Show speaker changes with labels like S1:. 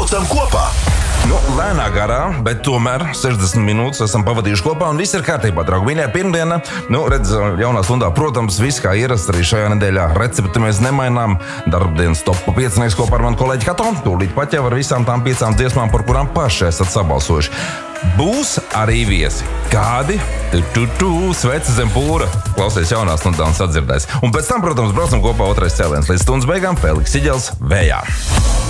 S1: Braucam kopā!
S2: Lēnā garā, bet tomēr 60 minūtes esam pavadījuši kopā un viss ir kārtībā, draugi. Mīļie, pirmdiena, redz, jaunā stundā, protams, viss kā ierasts arī šajā nedēļā. Recepti mēs nemainām. Darbdienas topu piecinieks kopā ar manu kolēģi Kato. Tūlīt pat jau ar visām tām 5 dziesmām, par kurām paši esat sabalsojuši. Būs arī viesi. Kādi? Sveci zem pūra. Klausies jaunā stundā un sadzirdēs. Un pēc tam, protams, braucam kopā otrais cēliens. Līdz stundas beigām Feliks Siģels vējā.